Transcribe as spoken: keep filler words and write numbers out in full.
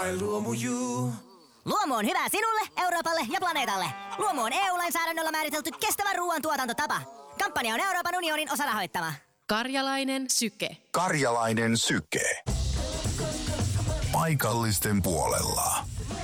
Luomu on hyvä sinulle, Euroopalle ja planeetalle. Luomu on E U-lainsäädännöllä määritelty kestävän ruoan tuotantotapa. Kampanja on Euroopan unionin osarahoittama. Karjalainen syke. Karjalainen syke. Paikallisten puolella.